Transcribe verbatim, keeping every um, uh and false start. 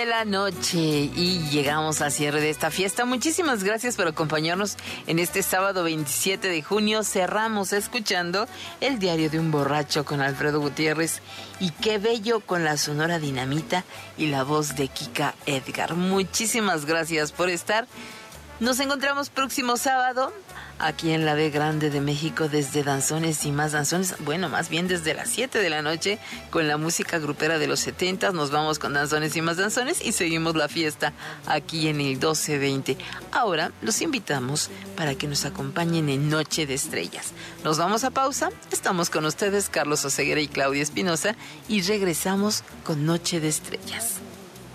De la noche y llegamos al cierre de esta fiesta. Muchísimas gracias por acompañarnos en este sábado veintisiete de junio. Cerramos escuchando El diario de un borracho con Alfredo Gutiérrez y Qué bello con la Sonora Dinamita y la voz de Kika Edgar. Muchísimas gracias por estar. Nos encontramos próximo sábado aquí en la B Grande de México desde Danzones y Más Danzones. Bueno, más bien desde las siete de la noche con la música grupera de los setentas. Nos vamos con Danzones y Más Danzones y seguimos la fiesta aquí en el doce veinte. Ahora los invitamos para que nos acompañen en Noche de Estrellas. Nos vamos a pausa. Estamos con ustedes Carlos Oseguera y Claudia Espinosa y regresamos con Noche de Estrellas.